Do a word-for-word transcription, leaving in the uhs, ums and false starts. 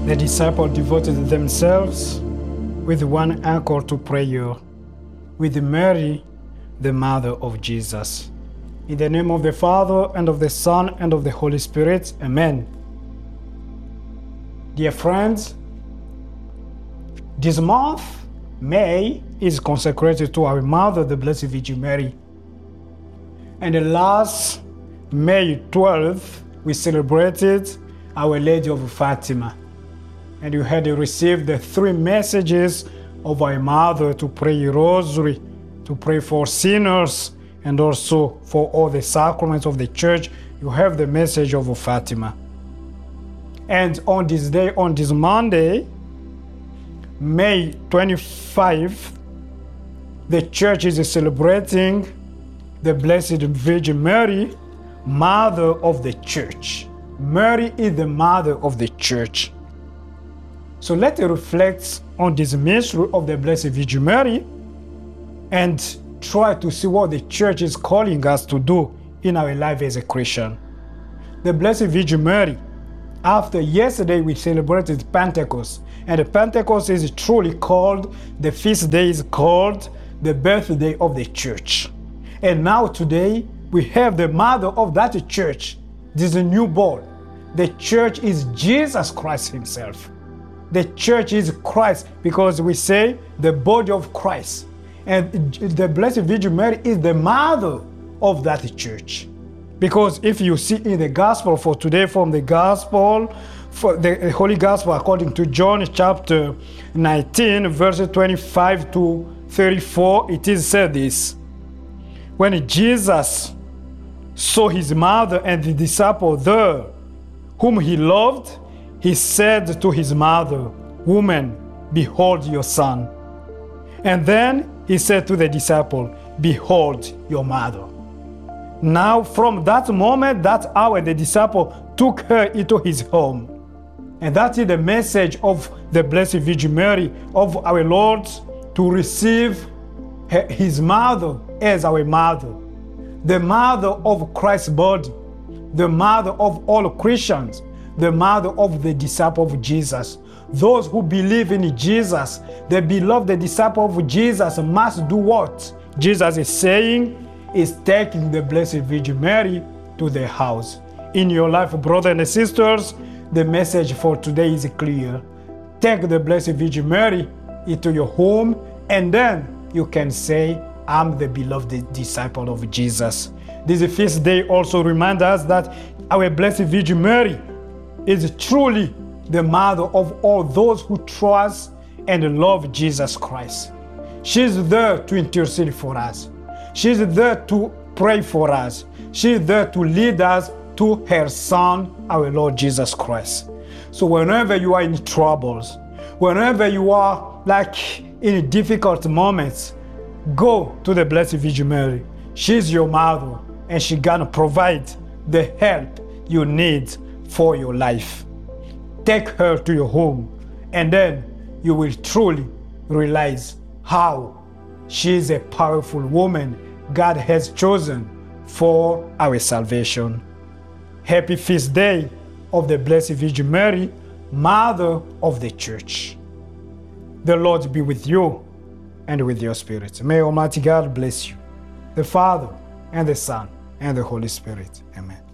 The disciples devoted themselves with one anchor to prayer, with Mary, the mother of Jesus. In the name of the Father, and of the Son, and of the Holy Spirit, Amen. Dear friends, this month, May, is consecrated to our Mother, the Blessed Virgin Mary. And the last May twelfth, we celebrated Our Lady of Fatima. And you had received the three messages of our Mother to pray a rosary, to pray for sinners, and also for all the sacraments of the Church. You have the message of Fatima. And on this day, on this Monday, May twenty-fifth, the Church is celebrating the Blessed Virgin Mary, Mother of the Church. Mary is the Mother of the Church. So let's reflect on this mystery of the Blessed Virgin Mary and try to see what the Church is calling us to do in our life as a Christian. The Blessed Virgin Mary, after yesterday we celebrated Pentecost, and the Pentecost is truly called, the feast day is called the birthday of the Church. And now today we have the mother of that Church. This is a newborn. The Church is Jesus Christ himself. The Church is Christ because we say the body of Christ. And the Blessed Virgin Mary is the mother of that Church. Because if you see in the Gospel for today, from the Gospel, for the Holy Gospel according to John chapter nineteen, verses twenty-five to thirty-four, it is said this: when Jesus saw his mother and the disciple there, whom he loved, he said to his mother, "Woman, behold your son." And then he said to the disciple, "Behold your mother." Now from that moment, that hour, the disciple took her into his home. And that is the message of the Blessed Virgin Mary, of our Lord, to receive her, his mother as our mother. The mother of Christ's body, the mother of all Christians, the mother of the disciple of Jesus. Those who believe in Jesus, the beloved disciple of Jesus, must do what Jesus is saying, is taking the Blessed Virgin Mary to their house. In your life, brothers and sisters, the message for today is clear. Take the Blessed Virgin Mary into your home, and then you can say, "I'm the beloved disciple of Jesus." This feast day also reminds us that our Blessed Virgin Mary is truly the mother of all those who trust and love Jesus Christ. She's there to intercede for us. She's there to pray for us. She's there to lead us to her Son, our Lord Jesus Christ. So whenever you are in troubles, whenever you are like in difficult moments, go to the Blessed Virgin Mary. She's your mother, and she's gonna provide the help you need for your life. Take her to your home, and then you will truly realize how she is a powerful woman God has chosen for our salvation. Happy feast day of the Blessed Virgin Mary, Mother of the Church. The Lord be with you and with your spirit. May Almighty God bless you, the Father and the Son and the Holy Spirit. Amen.